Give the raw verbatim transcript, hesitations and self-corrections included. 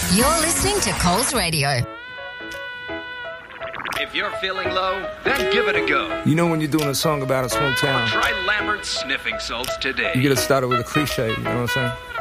You're listening to Coles Radio. If you're feeling low, then give it a go. You know when you're doing a song about a small town, Try Lambert's sniffing salts today. you gotta start it with a cliche, you know what I'm saying?